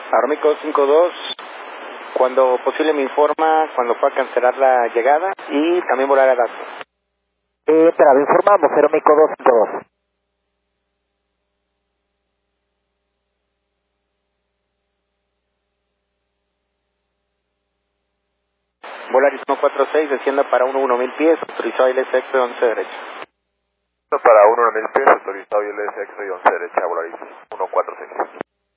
Aeroméxico 52, cuando posible me informa cuando pueda cancelar la llegada y también volar a datos. Entrada, informamos, Aeroméxico 252. Volaris 146, descienda para 11.000 pies, autorizado ILS 11 derecha. Para 11.000 pies, autorizado ILS 11 derecha, Volaris 146.